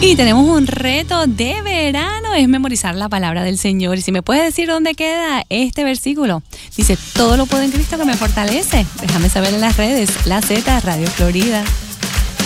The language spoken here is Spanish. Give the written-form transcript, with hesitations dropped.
Y tenemos un reto de verano, es memorizar la palabra del Señor. Y si me puedes decir dónde queda este versículo. Dice, todo lo puedo en Cristo que me fortalece. Déjame saber en las redes, La Z Radio Florida.